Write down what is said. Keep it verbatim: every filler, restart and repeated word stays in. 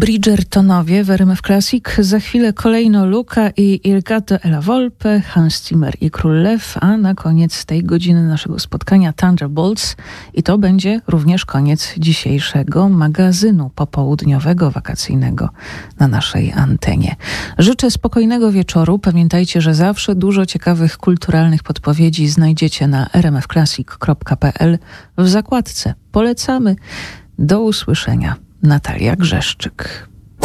Bridgertonowie w R M F Classic. Za chwilę kolejno Luca i Il Gatto e la Volpe, Hans Zimmer i Król Lew, a na koniec tej godziny naszego spotkania Thunderbolts. I to będzie również koniec dzisiejszego magazynu popołudniowego, wakacyjnego na naszej antenie. Życzę spokojnego wieczoru. Pamiętajcie, że zawsze dużo ciekawych kulturalnych podpowiedzi znajdziecie na r m f classic kropka p l w zakładce. Polecamy. Do usłyszenia. Natalia Grzeszczyk.